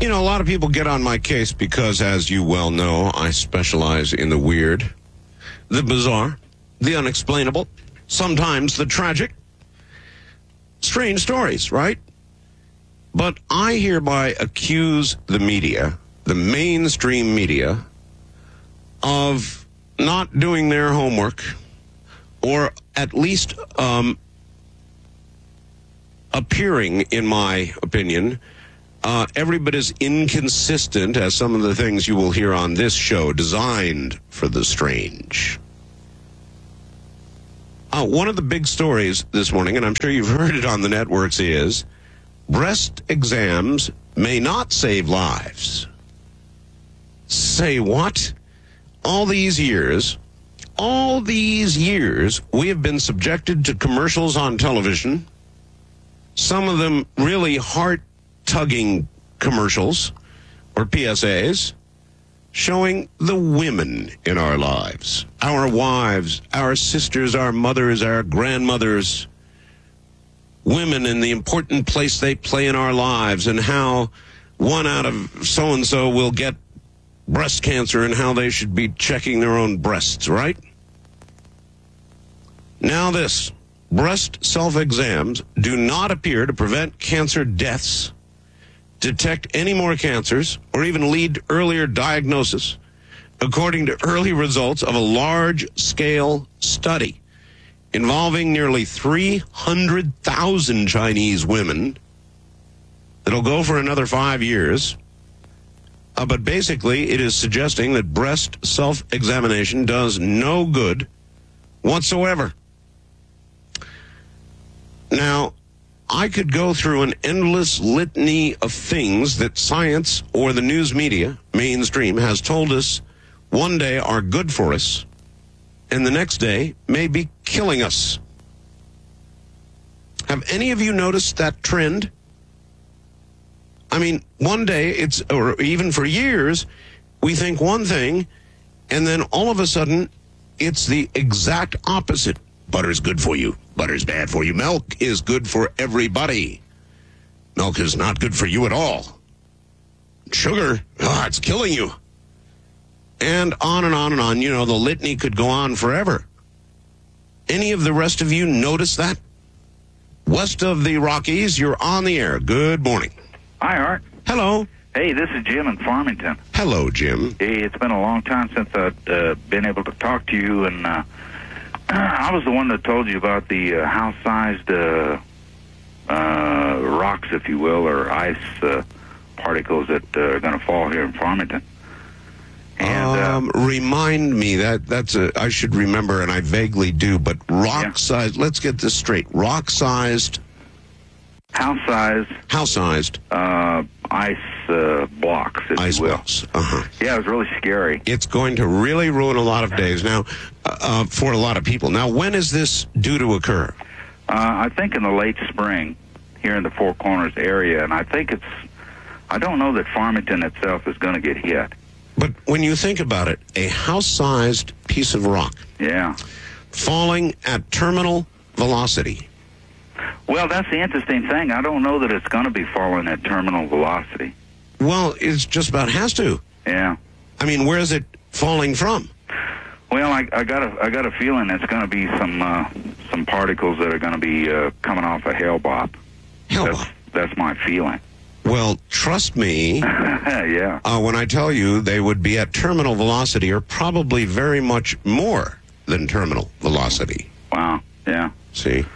You know, a lot of people get on my case because, as you well know, I specialize in the weird, the bizarre, the unexplainable, sometimes the tragic, strange stories, right? But I hereby accuse the media, the mainstream media, of not doing their homework, or at least appearing, in my opinion, every bit as inconsistent as some of the things you will hear on this show, designed for the strange. One of the big stories this morning, and I'm sure you've heard it on the networks, is breast exams may not save lives. Say what? All these years, we have been subjected to commercials on television, some of them really heart-tugging commercials or PSAs, showing the women in our lives, our wives, our sisters, our mothers, our grandmothers, women in the important place they play in our lives, and how one out of so-and-so will get breast cancer and how they should be checking their own breasts, right? Now this, breast self-exams do not appear to prevent cancer deaths, detect any more cancers, or even lead to earlier diagnosis, according to early results of a large-scale study involving nearly 300,000 Chinese women that'll go for another 5 years. But basically, it is suggesting that breast self-examination does no good whatsoever. Now, I could go through an endless litany of things that science or the news media, mainstream, has told us one day are good for us, and the next day may be killing us. Have any of you noticed that trend? I mean, one day, or even for years, we think one thing, and then all of a sudden, it's the exact opposite. Butter's good for you. Butter's bad for you. Milk is good for everybody. Milk is not good for you at all. Sugar, it's killing you. And on and on and on. You know, the litany could go on forever. Any of the rest of you notice that? West of the Rockies, you're on the air. Good morning. Hi, Art. Hello. Hey, this is Jim in Farmington. Hello, Jim. Hey, it's been a long time since I've been able to talk to you, and I was the one that told you about the house-sized rocks, if you will, or ice particles that are going to fall here in Farmington. And, remind me, I should remember, and I vaguely do, but rock-sized, let's get this straight, rock-sized... House-sized. Ice blocks, if ice you will. Blocks. Uh-huh. Yeah, it was really scary. It's going to really ruin a lot of days now, for a lot of people. Now, when is this due to occur? I think in the late spring here in the Four Corners area, and I don't know that Farmington itself is going to get hit. But when you think about it, a house-sized piece of rock. Yeah. Falling at terminal velocity. Well, that's the interesting thing. I don't know that it's going to be falling at terminal velocity. Well, it just about has to. Yeah. I mean, where is it falling from? Well, I got a feeling it's going to be some particles that are going to be coming off a Hale-Bopp. Hale-Bopp. That's my feeling. Well, trust me. Yeah. When I tell you they would be at terminal velocity, or probably very much more than terminal velocity. Wow. Yeah. See.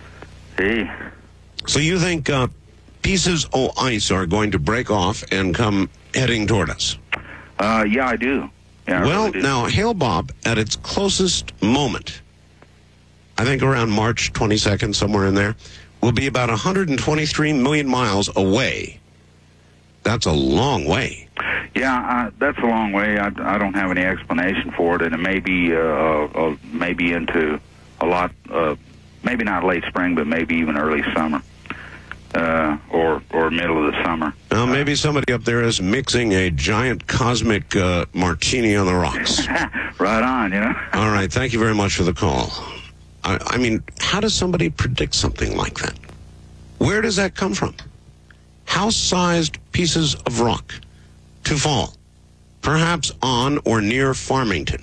So you think pieces of ice are going to break off and come heading toward us? Yeah, I do. Yeah, well, really do. Now, Hale-Bopp, at its closest moment, I think around March 22nd, somewhere in there, will be about 123 million miles away. That's a long way. Yeah, that's a long way. I don't have any explanation for it, and it may be maybe into a lot... maybe not late spring, but maybe even early summer, or middle of the summer. Well, maybe somebody up there is mixing a giant cosmic martini on the rocks. Right on, you know. All right, thank you very much for the call. I mean, how does somebody predict something like that? Where does that come from? house-sized pieces of rock to fall, perhaps on or near Farmington.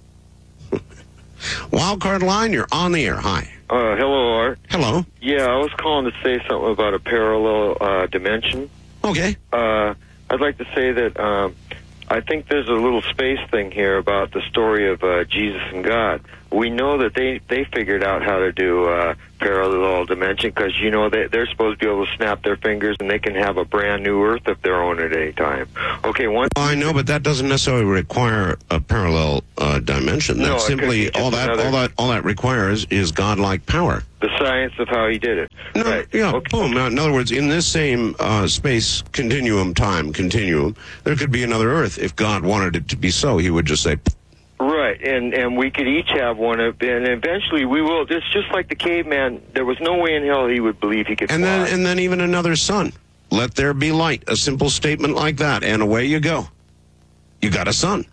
Wildcard line, you're on the air. Hi. Hello, Art. Hello. Yeah, I was calling to say something about a parallel dimension. Okay. I'd like to say that I think there's a little space thing here about the story of Jesus and God. We know that they figured out how to do parallel dimension because, you know, they're supposed to be able to snap their fingers and they can have a brand new Earth of their own at any time. Okay, Well, I know, but that doesn't necessarily require a parallel dimension. That No, it could simply be just all that requires is godlike power. the science of how he did it. No, Right. yeah, Okay. boom. Now, in other words, in this same space continuum, time continuum, there could be another Earth. If God wanted it to be so, he would just say, Right, and we could each have one, and eventually we will. It's just like the caveman. There was no way in hell he would believe he could and fly. then even another sun. Let there be light. A simple statement like that, and away you go. You got a sun.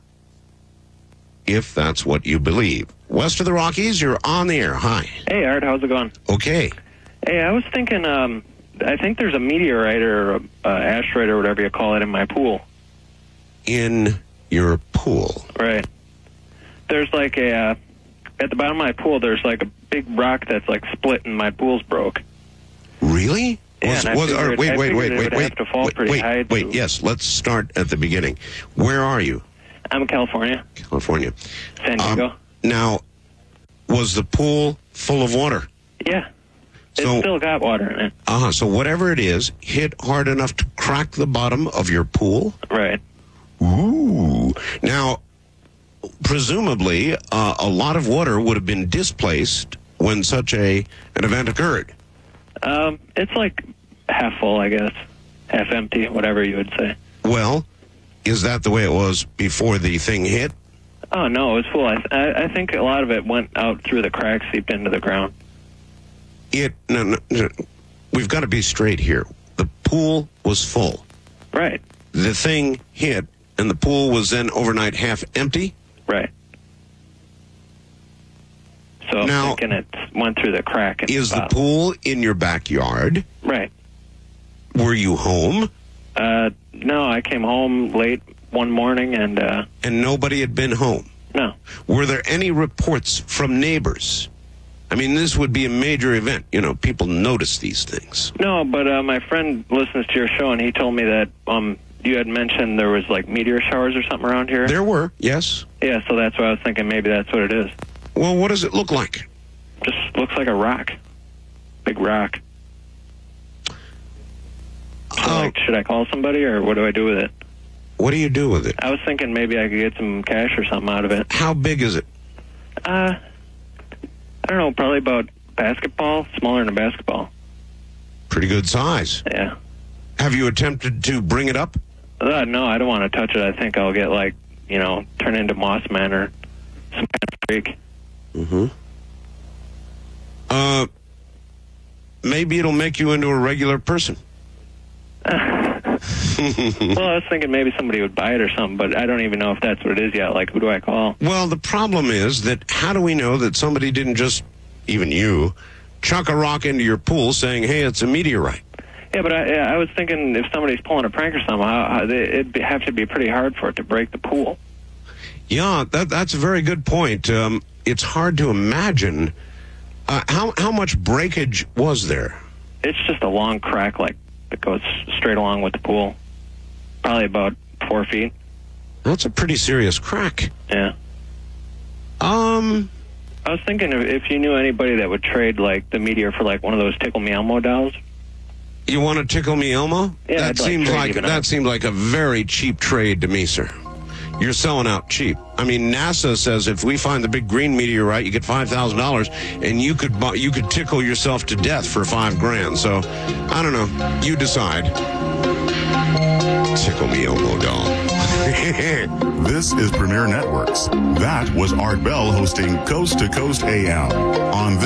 If that's what you believe. West of the Rockies, you're on the air. Hi. Hey, Art, how's it going? Okay. Hey, I was thinking, I think there's a meteorite or asteroid or whatever you call it in my pool. In your pool. Right. There's like at the bottom of my pool, there's like a big rock that's like split and my pool's broke. Really? Yeah, and I figured it would have to fall pretty high wait, to- yes, let's start at the beginning. Where are you? I'm in California, California. San Diego. Now, was the pool full of water? Yeah. It's So- still got water in it. So whatever it is, hit hard enough to crack the bottom of your pool? Right. Ooh. Now, presumably, a lot of water would have been displaced when such an event occurred. It's like half full, I guess. Half empty, whatever you would say. Well, is that the way it was before the thing hit? Oh, no, it was full. I think a lot of it went out through the cracks, seeped into the ground. No, we've got to be straight here. The pool was full. Right. The thing hit, and the pool was then overnight half empty? Right. So I'm Now, thinking it went through the crack. Is the pool in your backyard? Right. Were you home? No, I came home late one morning and, And nobody had been home? no. Were there any reports from neighbors? I mean, this would be a major event. You know, people notice these things. No, but my friend listens to your show and he told me that you had mentioned there was like meteor showers or something around here. There were, yes. Yeah, so that's why I was thinking maybe that's what it is. Well, what does it look like? Just looks like a rock. Big rock. Should I call somebody or what do I do with it? What do you do with it? I was thinking maybe I could get some cash or something out of it. How big is it? I don't know, probably about basketball, smaller than a basketball. Pretty good size. Yeah. Have you attempted to bring it up? No, I don't want to touch it. I think I'll get turn into Moss Man or some kind of freak. Mm-hmm. Maybe it'll make you into a regular person. Well, I was thinking maybe somebody would buy it or something, but I don't even know if that's what it is yet. Like, who do I call? Well, the problem is that how do we know that somebody didn't just, even you, chuck a rock into your pool saying, hey, it's a meteorite? Yeah, but I was thinking if somebody's pulling a prank or something, it'd have to be pretty hard for it to break the pool. Yeah, that's a very good point. It's hard to imagine. How much breakage was there? It's just a long crack, like, that goes straight along with the pool. Probably about 4 feet. That's a pretty serious crack. Yeah. I was thinking if you knew anybody that would trade, like, the meteor for, like, one of those Tickle Me Elmo dolls. You want to tickle me, Elmo? Yeah, that I'd like seems trade like even that up. seemed like a very cheap trade to me, sir. You're selling out cheap. I mean, NASA says if we find the big green meteorite, you get $5,000, and you could tickle yourself to death for $5,000. So, I don't know. You decide. Tickle me, Elmo doll. This is Premier Networks. That was Art Bell hosting Coast to Coast AM on